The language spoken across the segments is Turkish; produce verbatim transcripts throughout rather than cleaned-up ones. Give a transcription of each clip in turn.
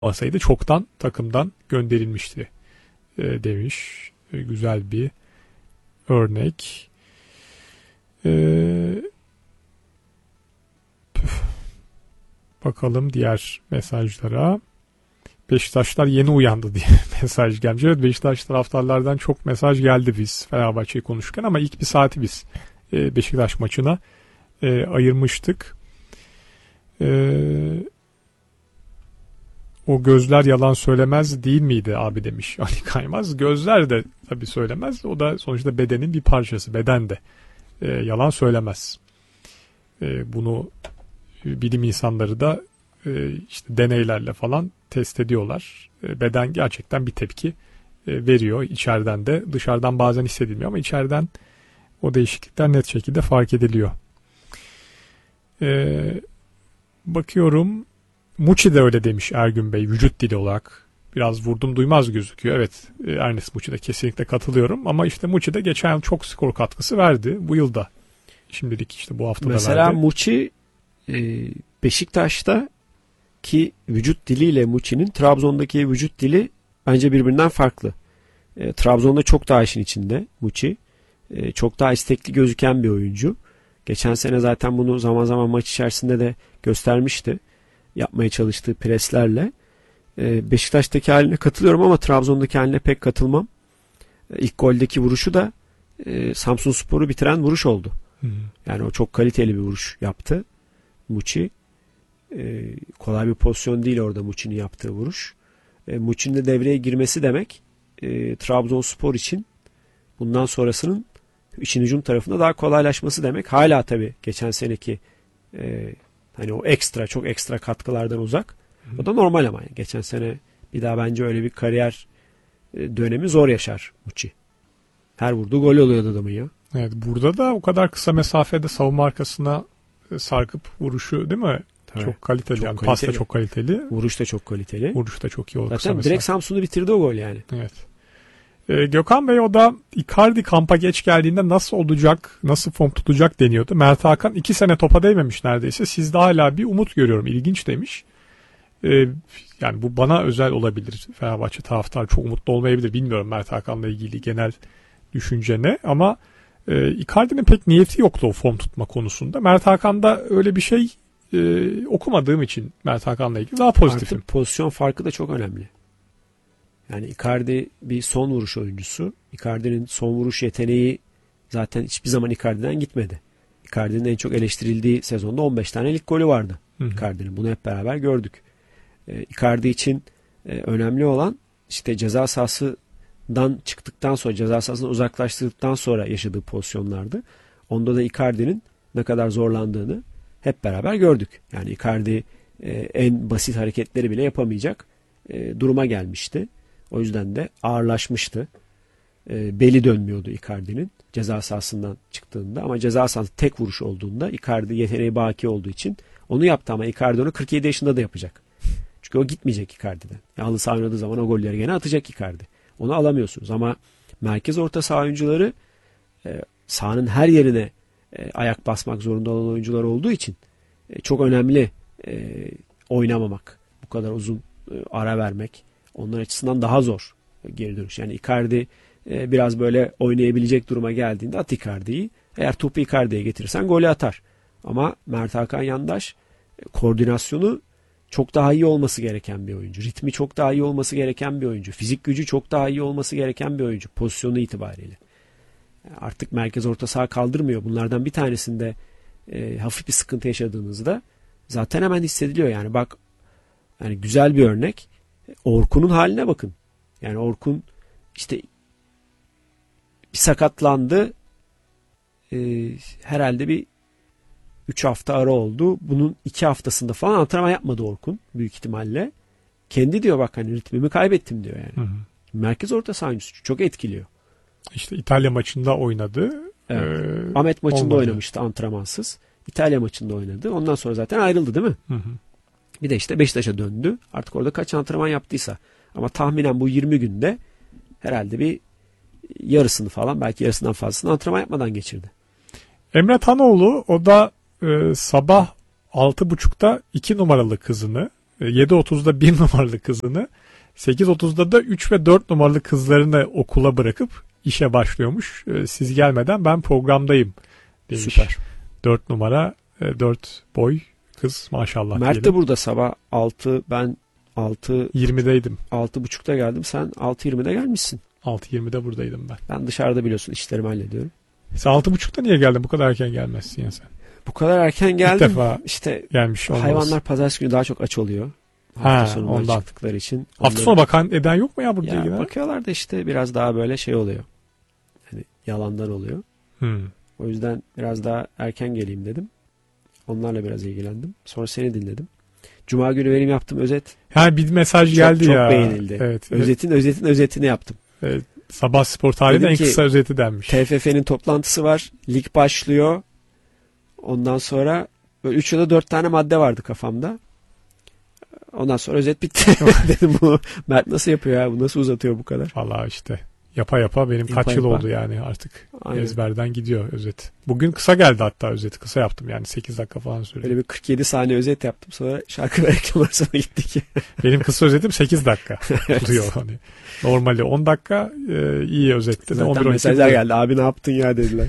olmasaydı çoktan takımdan gönderilmişti e, demiş. E, güzel bir örnek. E, bakalım diğer mesajlara. Beşiktaşlar yeni uyandı diye mesaj gelmiş. Evet, Beşiktaş taraftarlardan çok mesaj geldi biz Fenerbahçe'yi konuşurken ama ilk bir saati biz e, Beşiktaş maçına e, ayırmıştık. E, o gözler yalan söylemez değil miydi abi demiş Ali Kaymaz. Gözler de tabii söylemez. O da sonuçta bedenin bir parçası. Beden de e, yalan söylemez. E, bunu bilim insanları da e, işte deneylerle falan test ediyorlar. E, beden gerçekten bir tepki e, veriyor. İçeriden de, dışarıdan bazen hissedilmiyor ama içeriden o değişiklikler net şekilde fark ediliyor. E, bakıyorum. Muçi de öyle demiş Ergün Bey, vücut dili olarak. Biraz vurdum duymaz gözüküyor. Evet, Ernest Muçi'de kesinlikle katılıyorum. Ama işte Muçi de geçen yıl çok skor katkısı verdi. Bu yılda. Şimdilik işte bu hafta da verdi. Mesela Muçi Beşiktaş'ta ki vücut diliyle Muçi'nin Trabzon'daki vücut dili bence birbirinden farklı. E, Trabzon'da çok daha işin içinde Muçi. E, çok daha istekli gözüken bir oyuncu. Geçen sene zaten bunu zaman zaman maç içerisinde de göstermişti. Yapmaya çalıştığı preslerle. E, Beşiktaş'taki haline katılıyorum ama Trabzon'daki haline pek katılmam. E, ilk goldeki vuruşu da e, Samsunspor'u bitiren vuruş oldu. Hı hı. Yani o çok kaliteli bir vuruş yaptı Muçi. E, kolay bir pozisyon değil orada Muçi'nin yaptığı vuruş. E, Muçi'nin de devreye girmesi demek e, Trabzonspor için bundan sonrasının işin hücum tarafında daha kolaylaşması demek. Hala tabii geçen seneki e, hani o ekstra çok ekstra katkılardan uzak. Hı. O da normal ama yani geçen sene bir daha bence öyle bir kariyer e, dönemi zor yaşar Muçi. Her vurduğu gol oluyordu adamın ya. Evet, burada da o kadar kısa mesafede savunma arkasına sarkıp vuruşu değil mi? Tabii. Çok kaliteli. Çok yani kaliteli. Pas da çok kaliteli. Vuruş da çok kaliteli. Vuruş da çok iyi oldu. Zaten direkt Samsun'u bitirdi o gol yani. Evet. Ee, Gökhan Bey o da Icardi kampa geç geldiğinde nasıl olacak, nasıl form tutacak deniyordu. Mert Hakan iki sene topa değmemiş neredeyse. Sizde hala bir umut görüyorum. İlginç demiş. Ee, yani bu bana özel olabilir. Fenerbahçe taraftarı çok umutlu olmayabilir. Bilmiyorum Mert Hakan'la ilgili genel düşünce ne ama e, Icardi'nin pek niyeti yoktu o form tutma konusunda. Mert Hakan'da öyle bir şey e, okumadığım için Mert Hakan'la ilgili daha pozitifim. Artık pozisyon farkı da çok önemli. Yani Icardi bir son vuruş oyuncusu. Icardi'nin son vuruş yeteneği zaten hiçbir zaman Icardi'den gitmedi. Icardi'nin en çok eleştirildiği sezonda on beş tane lig golü vardı. Hı hı. Icardi'nin. Bunu hep beraber gördük. Ee, Icardi için e, önemli olan işte ceza sahasından çıktıktan sonra, ceza sahasından uzaklaştırdıktan sonra yaşadığı pozisyonlardı. Onda da Icardi'nin ne kadar zorlandığını hep beraber gördük. Yani Icardi e, en basit hareketleri bile yapamayacak e, duruma gelmişti. O yüzden de ağırlaşmıştı. E, beli dönmüyordu Icardi'nin ceza sahasından çıktığında ama ceza sahası tek vuruş olduğunda Icardi yeteneği baki olduğu için onu yaptı ama Icardi onu kırk yedi yaşında da yapacak. Çünkü o gitmeyecek Icardi'den. Halı saha oynadığı zaman o golleri gene atacak Icardi. Onu alamıyorsunuz ama merkez orta saha oyuncuları e, sahanın her yerine e, ayak basmak zorunda olan oyuncular olduğu için e, çok önemli e, oynamamak. Bu kadar uzun e, ara vermek onlar açısından daha zor e, geri dönüş. Yani Icardi e, biraz böyle oynayabilecek duruma geldiğinde at Icardi'yi. Eğer topu Icardi'ye getirirsen golü atar. Ama Mert Hakan Yandaş e, koordinasyonu çok daha iyi olması gereken bir oyuncu. Ritmi çok daha iyi olması gereken bir oyuncu. Fizik gücü çok daha iyi olması gereken bir oyuncu. Pozisyonu itibariyle. Artık merkez orta saha kaldırmıyor. Bunlardan bir tanesinde e, hafif bir sıkıntı yaşadığınızda zaten hemen hissediliyor. Yani bak yani güzel bir örnek. Orkun'un haline bakın. Yani Orkun işte bir sakatlandı. E, herhalde bir üç hafta ara oldu. Bunun iki haftasında falan antrenman yapmadı Orkun büyük ihtimalle. Kendi diyor bak hani ritmimi kaybettim diyor yani. Hı hı. Merkez orta saha oyuncusu çok etkiliyor. İşte İtalya maçında oynadı. Evet. Ee, Ahmet maçında olmadı. Oynamıştı antrenmansız. İtalya maçında oynadı. Ondan sonra zaten ayrıldı değil mi? Hı hı. Bir de işte Beşiktaş'a döndü. Artık orada kaç antrenman yaptıysa. Ama tahminen bu yirmi günde herhalde bir yarısını falan belki yarısından fazlasını antrenman yapmadan geçirdi. Emre Tanoğlu o da e, sabah altı buçukta iki numaralı kızını yedi otuzda bir numaralı kızını, sekiz otuzda da üç ve dört numaralı kızlarını okula bırakıp işe başlıyormuş. Siz gelmeden ben programdayım demiş. Süper. dört numara, dört boy kız maşallah. Mert diyelim. de burada sabah altı, ben altı yirmideydim. altı buçukta geldim. Sen altı yirmide gelmişsin. altı yirmide buradaydım ben. Ben dışarıda biliyorsun işlerimi hallediyorum. Sen altı buçukta niye geldin? Bu kadar erken gelmezsin ya sen. Bu kadar erken geldim. İlk defa işte gelmiş olmaz. hayvanlar pazartesi günü daha çok aç oluyor. Ha, Hafta sonu ondan. çıktıkları için. Hafta sonu bakan eden yok mu ya burada? Ya ilgili? bakıyorlar da işte biraz daha böyle şey oluyor. Hani yalandan oluyor. Hmm. O yüzden biraz daha erken geleyim dedim. Onlarla biraz ilgilendim. Sonra seni dinledim. Cuma günü benim yaptığım özet Yani bir mesaj çok, geldi çok ya. beğenildi. Evet. Özetin özetin özetini yaptım. Evet. Sabah spor tarihinin Dedim en ki, kısa özeti denmiş. T F F'nin toplantısı var. Lig başlıyor. Ondan sonra böyle üç ya da dört tane madde vardı kafamda. Ondan sonra özet bitti. Dedim bu Mert nasıl yapıyor ya? Bu nasıl uzatıyor bu kadar? Vallahi işte yapa yapa benim Yapa kaç yıl yapa. oldu yani artık. Aynen. Ezberden gidiyor özet. Bugün kısa geldi hatta özeti. Kısa yaptım yani sekiz dakika falan sürdü. Böyle bir kırk yedi saniye özet yaptım. Sonra şarkı ve reklam arasına gittik. Benim kısa özetim sekiz dakika oluyor hani. Normali on dakika e, iyi özette de on bir Zaten on iki mesajlar geldi. Abi ne yaptın ya dediler.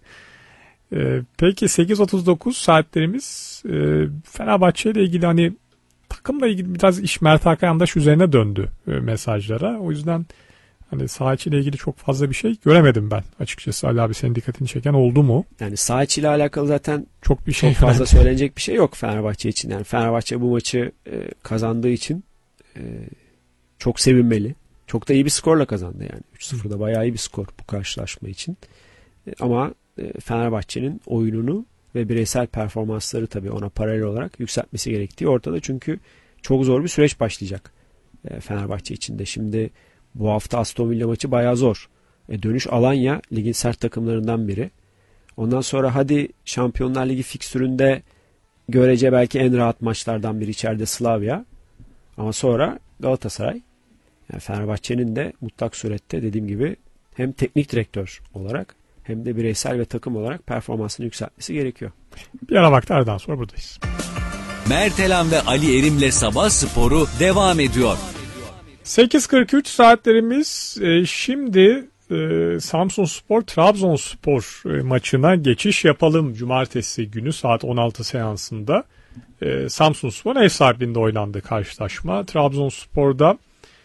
E, peki sekiz otuz dokuz saatlerimiz e, Fenerbahçe ile ilgili hani takımla ilgili biraz iş Mert Hakan Yandaş üzerine döndü e, mesajlara. O yüzden hani saha içiyle ilgili çok fazla bir şey göremedim ben açıkçası. Ali abi senin dikkatini çeken oldu mu? Yani saha içiyle alakalı zaten Çok bir şey çok fazla göremedim. söylenecek bir şey yok Fenerbahçe için. Yani Fenerbahçe bu maçı e, kazandığı için e, çok sevinmeli. Çok da iyi bir skorla kazandı yani. üç sıfırda bayağı iyi bir skor bu karşılaşma için. E, ama e, Fenerbahçe'nin oyununu ve bireysel performansları tabii ona paralel olarak yükseltmesi gerektiği ortada. Çünkü çok zor bir süreç başlayacak e, Fenerbahçe için de. Şimdi bu hafta Aston Villa maçı bayağı zor. E, dönüş Alanya ligin sert takımlarından biri. Ondan sonra hadi Şampiyonlar Ligi fikstüründe görece belki en rahat maçlardan biri içeride Slavia. Ama sonra Galatasaray. Yani Fenerbahçe'nin de mutlak surette dediğim gibi hem teknik direktör olarak hem de bireysel ve takım olarak performansını yükseltmesi gerekiyor. Bir ara vakti aradan sonra buradayız. Mert Elan ve Ali Erim'le Sabah Sporu devam ediyor. sekiz kırk üç saatlerimiz e, şimdi e, Samsunspor Trabzonspor e, maçına geçiş yapalım. Cumartesi günü saat on altı seansında e, Samsunspor ev sahipliğinde oynandı karşılaşma. Trabzonspor'da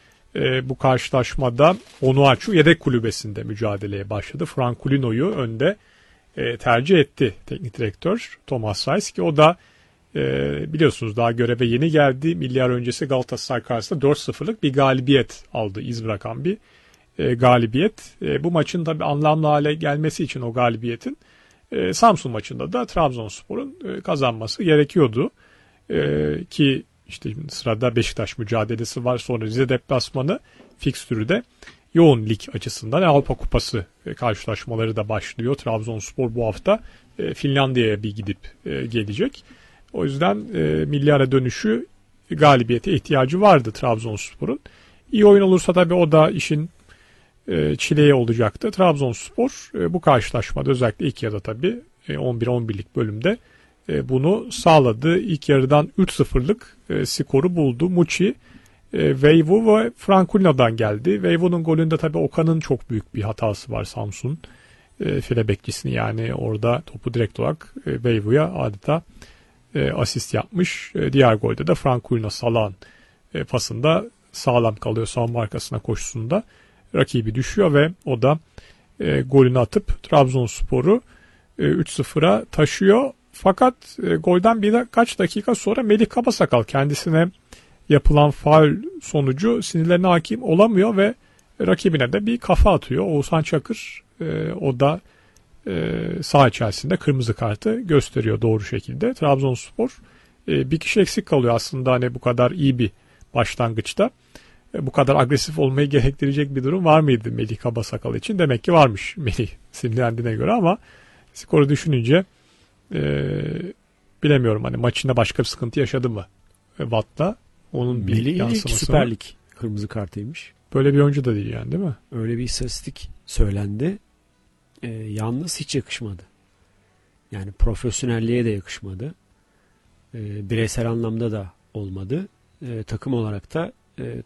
e, bu karşılaşmada Onuachu yedek kulübesinde mücadeleye başladı. Franculino'yu önde e, tercih etti teknik direktör Thomas Reis ki o da Ee, biliyorsunuz daha göreve yeni geldi. Milyar öncesi Galatasaray karşısında dört sıfırlık bir galibiyet aldı. İz bırakan bir e, galibiyet. E, bu maçın tabii anlamlı hale gelmesi için o galibiyetin e, Samsun maçında da Trabzonspor'un e, kazanması gerekiyordu. E, ki işte sırada Beşiktaş mücadelesi var. Sonra Rize deplasmanı fikstürü de yoğun lig açısından Avrupa Kupası e, karşılaşmaları da başlıyor. Trabzonspor bu hafta e, Finlandiya'ya bir gidip e, gelecek. O yüzden e, milli ara dönüşü galibiyete ihtiyacı vardı Trabzonspor'un. İyi oyun olursa tabii o da işin e, çileye olacaktı. Trabzonspor e, bu karşılaşmada özellikle ilk yarıda tabii e, on bir on birlik bölümde e, bunu sağladı. İlk yarıdan üç sıfırlık e, skoru buldu. Muçi, e, Veyvu ve Franculino'dan geldi. Veyvu'nun golünde tabii Okan'ın çok büyük bir hatası var Samsun e, file bekçisini yani orada topu direkt olarak e, Veyvu'ya adeta E, asist yapmış. E, diğer golde de Franculino Salah'ın e, pasında sağlam kalıyor savunma arkasına koşusunda. Rakibi düşüyor ve o da e, golünü atıp Trabzonspor'u e, üç sıfıra taşıyor. Fakat e, golden birkaç dakika sonra Melih Kabasakal kendisine yapılan faul sonucu sinirlerine hakim olamıyor ve rakibine de bir kafa atıyor. Oğuzhan Çakır e, o da saha içerisinde kırmızı kartı gösteriyor doğru şekilde. Trabzonspor bir kişi eksik kalıyor aslında hani bu kadar iyi bir başlangıçta. Bu kadar agresif olmayı gerektirecek bir durum var mıydı Melih Kabasakal için? Demek ki varmış Melih sinirlendiğine göre ama skoru düşününce e, bilemiyorum hani maçında başka bir sıkıntı yaşadı mı Watt'la? Onun bir Melih ilk yansıması Süper var. Lig kırmızı kartıymış. Böyle bir oyuncu da değil yani değil mi? Öyle bir istatistik söylendi. Ee, yalnız hiç yakışmadı. Yani profesyonelliğe de yakışmadı. Ee, bireysel anlamda da olmadı. e, takım olarak da e,